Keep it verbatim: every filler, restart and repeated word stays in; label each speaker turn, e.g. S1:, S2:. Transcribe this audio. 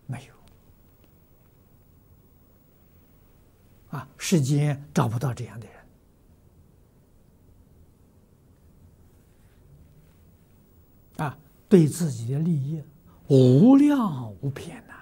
S1: 没有啊，世间找不到这样的人啊，对自己的利益无量无边呐、